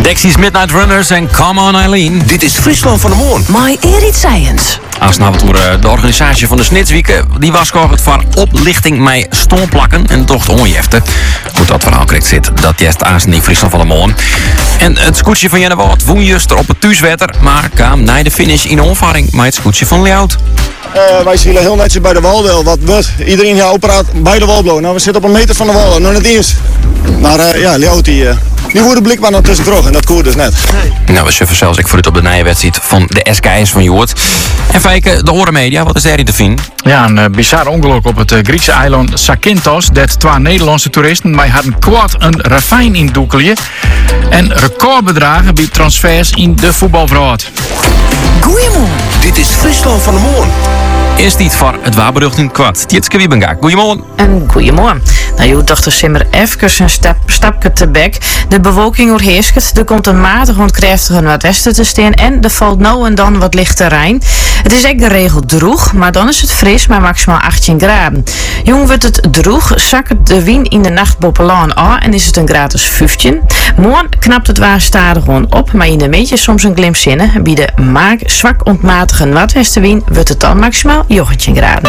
Dexys Midnight Runners en Come On Eileen. Dit is Friesland van de Moon. My Erit Science. Als nou door de organisatie van de Snitswieken, die was het voor oplichting met stoomplakken en toch onjefte. Hoe dat verhaal correct zit, dat jest aanstaan in Friesland van de Moon. En het scootje van Jenne Wout woen juist op het thuiswetter, maar kwam na de finish in onvaring met het scootje van Ljout. Wij schielen heel netjes bij de wal. Wat wordt iedereen hier operaat bij de wal blowen. Nou, we zitten op een meter van de wal, nog net eens. Maar Ljout die wordt blikbaar nog tussen droog en dat koert dus net. Nou, we suffen zelfs ik voor het op de nijwedstrijd van de SKS van Joert. En Fijke, de Orenmedia, wat is daar in te vinden? Ja, een bizar ongeluk op het Griekse eiland Zakynthos. Dat 2 Nederlandse toeristen mij hadden kwart een ravijn in Doekelje. En recordbedragen bij transfers in de voetbalvraad. Goeiemorgen. Dit is Friesland van de Moon. Is dit voor het waarberucht in kwart? Tjitske Wiebenga, goeiemorgen. En goeiemorgen. Nou, je dacht simmer even een stapje te bek. De bewolking overheerst. Er komt een matig ontkrachtige noordwesten te staan. En er valt nou en dan wat licht terrein. Het is echt geregeld droeg, maar dan is het fris, maar maximaal 18 graden. Jong wordt het droeg, zakt de wind in de nacht boppelaan aan en is het een gratis 15. Morgen knapt het waar stadig gewoon op, maar in de meetjes soms een glimp zinnen. Bij de zwak ontmatige noordwestenwind wordt het dan maximaal 19 graden.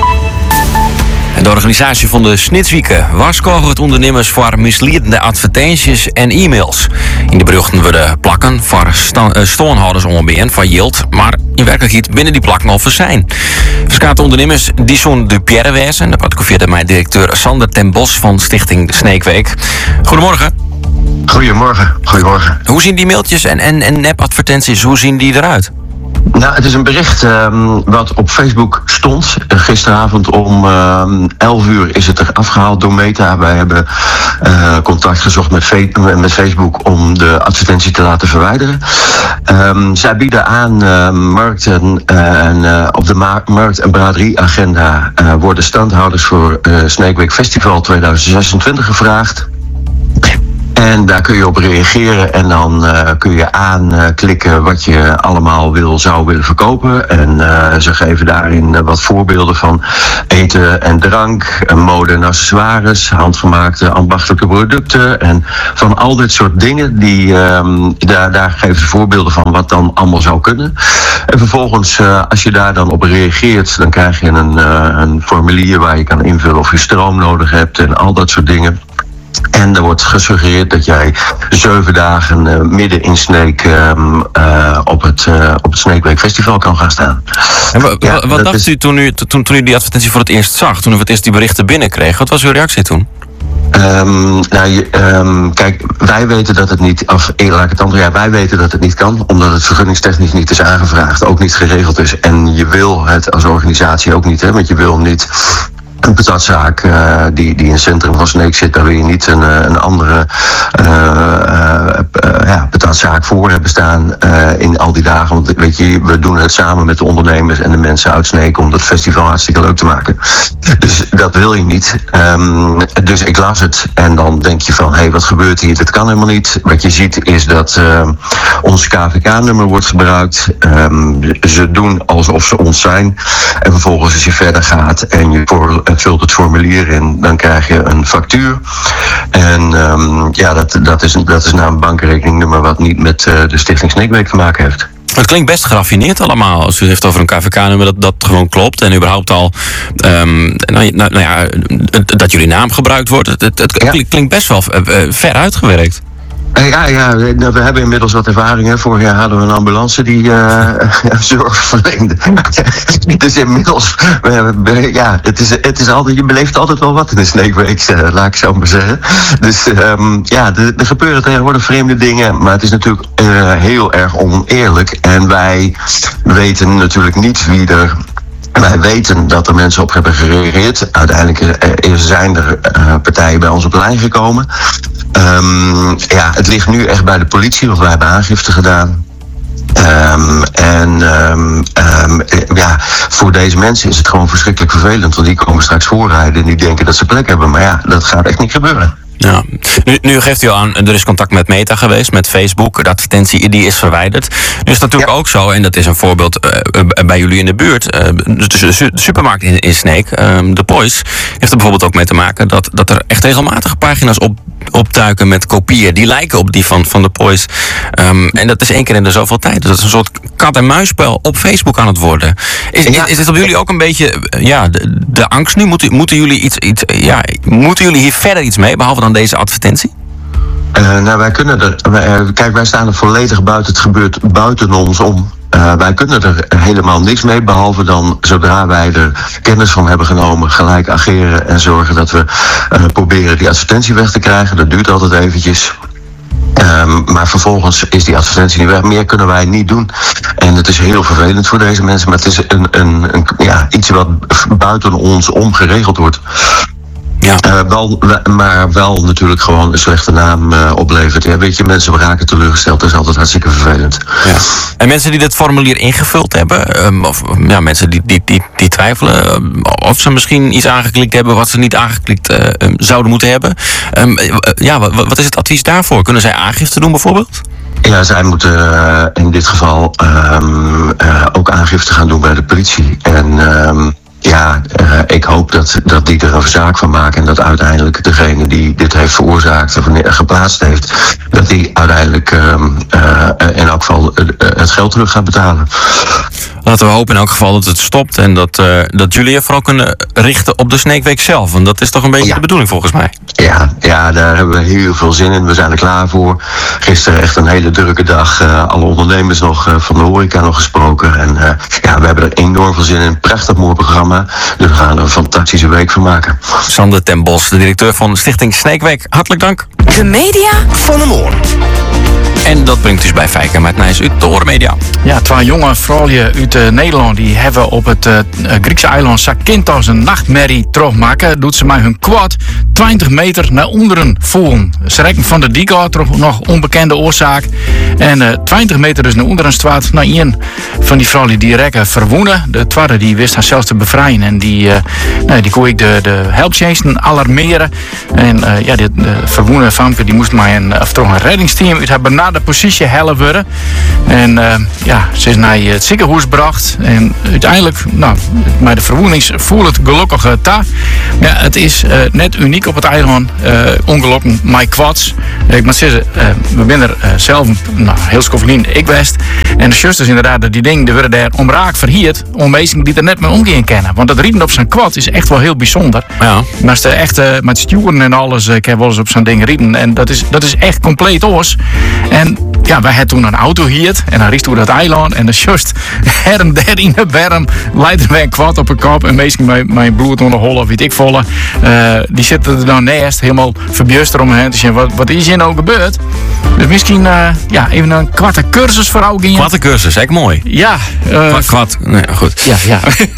En de organisatie van de Snitswieken waarschuwt het ondernemers voor misleidende advertenties en e-mails. In de berichten worden plakken voor stoonhouders onbeen van Yield, maar in werkelijkheid binnen die plakken al zijn. Verschillende ondernemers die zo'n de Pierre wezen. Dat particufeerde mijn directeur Sander ten Bos van Stichting Sneekweek. Goedemorgen. Goedemorgen. Hoe zien die mailtjes en nep-advertenties, hoe zien die eruit? Nou, het is een bericht wat op Facebook stond. Gisteravond om 11 uur is het er afgehaald door Meta. Wij hebben contact gezocht met Facebook om de advertentie te laten verwijderen. Zij bieden aan markten en op de markt- en braderieagenda worden standhouders voor Snake Week Festival 2026 gevraagd. En daar kun je op reageren en dan kun je aanklikken wat je allemaal zou willen verkopen. En ze geven daarin wat voorbeelden van eten en drank, mode en accessoires, handgemaakte ambachtelijke producten en van al dit soort dingen. Daar geven ze voorbeelden van wat dan allemaal zou kunnen. En vervolgens, als je daar dan op reageert, dan krijg je een formulier waar je kan invullen of je stroom nodig hebt en al dat soort dingen. En er wordt gesuggereerd dat jij 7 dagen midden in Sneek op het Snake Week Festival kan gaan staan. En wat dacht u toen u die advertentie voor het eerst zag? Toen u voor het eerst die berichten binnenkreeg? Wat was uw reactie toen? Kijk, wij weten dat het niet, wij weten dat het niet kan, omdat het vergunningstechnisch niet is aangevraagd, ook niet geregeld is. En je wil het als organisatie ook niet, hè, want je wil niet een patatzaak die in het centrum van Sneek zit, daar wil je niet een andere patatzaak voor hebben staan in al die dagen. Want weet je, we doen het samen met de ondernemers en de mensen uit Sneek om dat festival hartstikke leuk te maken. Dus dat wil je niet. Dus ik las het en dan denk je van, hé, wat gebeurt hier? Dat kan helemaal niet. Wat je ziet is dat ons KVK-nummer wordt gebruikt. Ze doen alsof ze ons zijn. En vervolgens als je verder gaat en je vult het formulier in, dan krijg je een factuur. En dat is nou een bankrekeningnummer wat niet met de Stichting Sneekweek te maken heeft. Het klinkt best geraffineerd allemaal. Als u het heeft over een KVK-nummer dat gewoon klopt. En überhaupt al dat jullie naam gebruikt wordt. Het klinkt best wel ver uitgewerkt. Ja, we hebben inmiddels wat ervaring. Hè. Vorig jaar hadden we een ambulance die zorg verleende. Dus inmiddels, het is altijd, je beleeft altijd wel wat in de Snake Week, laat ik zo maar zeggen. Dus er gebeuren tegenwoordig vreemde dingen, maar het is natuurlijk heel erg oneerlijk. En wij weten natuurlijk niet wie er... Wij weten dat er mensen op hebben gereageerd. Uiteindelijk zijn er partijen bij ons op de lijn gekomen. Het ligt nu echt bij de politie, want wij hebben aangifte gedaan. Voor deze mensen is het gewoon verschrikkelijk vervelend. Want die komen straks voorrijden en die denken dat ze plek hebben. Maar ja, dat gaat echt niet gebeuren. Ja. Nu geeft u aan, er is contact met Meta geweest, met Facebook. De advertentie die is verwijderd. Nu is het natuurlijk ook zo, en dat is een voorbeeld bij jullie in de buurt. De supermarkt in Sneek, de Poys, heeft er bijvoorbeeld ook mee te maken dat er echt regelmatig pagina's opduiken met kopieën. Die lijken op die van de Poys. En dat is 1 keer in de zoveel tijd. Dus dat is een soort kat-en-muisspel op Facebook aan het worden. Is dit op jullie ook een beetje de angst nu? Moeten jullie hier verder iets mee, behalve dan deze advertentie? Wij kunnen wij staan er volledig buiten. Het gebeurt buiten ons om. Wij kunnen er helemaal niks mee, behalve dan zodra wij er kennis van hebben genomen, gelijk ageren en zorgen dat we proberen die advertentie weg te krijgen. Dat duurt altijd eventjes. Maar vervolgens is die advertentie niet weg. Meer kunnen wij niet doen. En het is heel vervelend voor deze mensen, maar het is iets wat buiten ons om geregeld wordt. Ja. Maar wel natuurlijk gewoon een slechte naam oplevert. Ja, weet je, mensen raken teleurgesteld. Dat is altijd hartstikke vervelend. Ja. En mensen die dit formulier ingevuld hebben, of mensen die twijfelen of ze misschien iets aangeklikt hebben wat ze niet aangeklikt zouden moeten hebben. Wat is het advies daarvoor? Kunnen zij aangifte doen bijvoorbeeld? Ja, zij moeten in dit geval ook aangifte gaan doen bij de politie. En ik hoop dat die er een zaak van maken en dat uiteindelijk degene die dit heeft veroorzaakt of geplaatst heeft, dat die uiteindelijk in elk geval het geld terug gaat betalen. Laten we hopen in elk geval dat het stopt en dat jullie je vooral kunnen richten op de Sneekweek zelf. Want dat is toch een beetje de bedoeling volgens mij. Ja, daar hebben we heel veel zin in. We zijn er klaar voor. Gisteren echt een hele drukke dag. Alle ondernemers nog van de horeca nog gesproken. En we hebben er enorm veel zin in. Prachtig mooi programma. Dus we gaan er een fantastische week van maken. Sander ten Bos, de directeur van Stichting Sneekweek. Hartelijk dank. De media van de morgen. En dat brengt dus bij Fijker met Nijs uit de Horenmedia. Ja, 2 jonge vrouwen uit Nederland die hebben op het Griekse eiland Zakynthos een nachtmerrie terugmaken. Doet ze maar hun quad 20 meter naar onderen voelen. Ze rekken van de Diga, nog onbekende oorzaak. En 20 meter dus naar onderen straat. Nou, een van die vrouwen die rekken verwoenen. De tweede die wist haar zelfs te bevrijden. En die kon ik de helpdiensten alarmeren. En de verwoenen famke die moest mij een reddingsteam uit haar benarde positie hellen worden. En ze is naar het ziekenhuis gebracht. En uiteindelijk, met de verwoenings voelt het gelukkig ta. Ja, het is net uniek op het eiland. Ongelukken met quads. Ik moet zeggen, we zijn er zelf heel schofflien, ik best. En de zusters inderdaad, die dingen die worden daar omraak verhierd. Om mensen die er net mee omgaan kennen. Want dat rieden op zijn quad is echt wel heel bijzonder. Ja. Maar ze echt met sturen en alles, ik heb wel eens op zo'n ding rieden. En dat is echt compleet oors. En wij hadden toen een auto hier en dan riest door dat eiland en de just her en der in de berm leidt er een kwad op een kop en meestal mijn bloed onder hol of weet ik volle. Die zitten er dan naast helemaal verbjuster om hen te zien wat is hier nou gebeurd. Dus misschien even een kwarte cursus voor jou. Kwarte cursus, echt mooi. Ja. Kwad, nee, goed. Ja.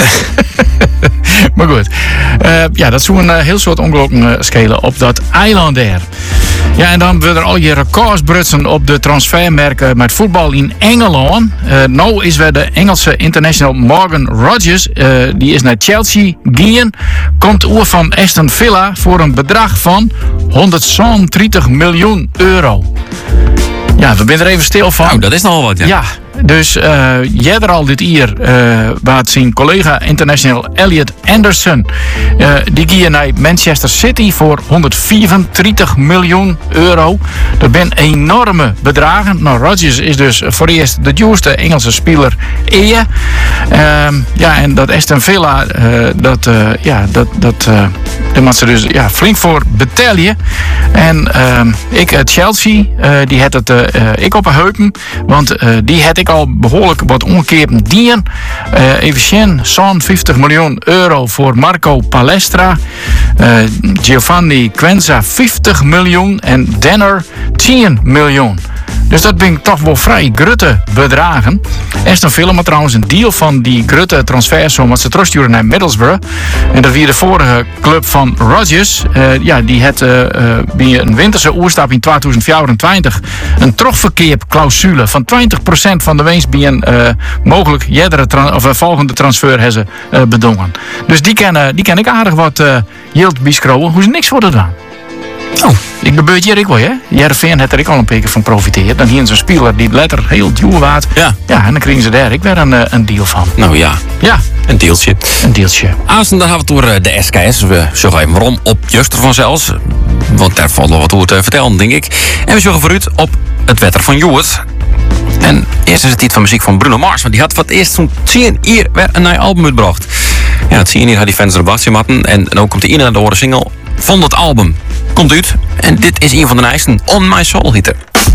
Maar goed. Dat zou een heel soort ongelukken schelen op dat eiland daar. Ja, en dan worden al je records brutsen op de transfermerken met voetbal in Engeland. Nou is weer de Engelse international Morgan Rogers. Die is naar Chelsea gegaan. Komt oer van Aston Villa voor een bedrag van 130 miljoen euro. Ja, we zijn er even stil van. Nou, dat is nogal wat, ja. Ja. Dus jij al dit hier, waar zijn collega international Elliot Anderson, die ging naar Manchester City voor 134 miljoen euro. Dat zijn enorme bedragen. Nou, Rodgers is dus voor eerst de duurste Engelse speler eer. En dat Aston Villa, daar moet ze dus flink voor betalen. En Chelsea, die had het ik op een heupen, want die had ik al behoorlijk wat omgekeerd dienen. Even zien, 50 miljoen euro voor Marco Palestra. Giovanni Quenza 50 miljoen en Denner 10 miljoen. Dus dat ben ik toch wel vrij grutte bedragen. Aston Villa maar trouwens een deal van die grutte transfersom wat ze terugsturen naar Middlesbrough. En dat weer de vorige club van Rodgers. Die had bij een winterse oerstap in 2024 een terugverkeerclausule van 20% van de winst bij een mogelijk volgende transfer hebben ze bedongen. Dus die ken ik aardig wat yield biescrowen, hoe ze niks worden gedaan. Nou, ik gebeurt hier ook wel, hè? Heerenveen heeft er ook al een beetje van profiteerd. Dan hier zo'n speler die letter heel duur waard. Ja. Ja, en dan kregen ze daar ook weer een deal van. Nou ja, Ja, een deeltje. een deeltje. Aanstaan dan hebben we het door de SKS. We zorgen even waarom op Juster van zelfs. Want daar valt nog wat over te vertellen, denk ik. En we zorgen voor u op het wetter van Joert. En eerst is het iets van muziek van Bruno Mars. Want die had wat eerst zo'n 10 jaar weer een nieuw album uitgebracht. Ja, het 10 jaar had die fans erop wachten. En ook komt de ene naar de horen single van dat album. Komt uit. En dit is een van de nieuwste On My Soul hitter.